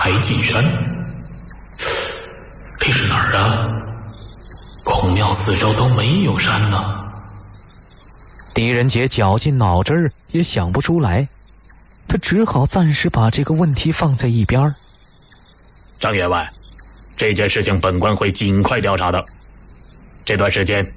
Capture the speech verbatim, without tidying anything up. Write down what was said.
海景山，这是哪儿啊？孔庙四周都没有山呢。 狄仁杰绞尽脑汁儿也想不出来，他只好暂时把这个问题放在一边。 张员外，这件事情本官会尽快调查的。这段时间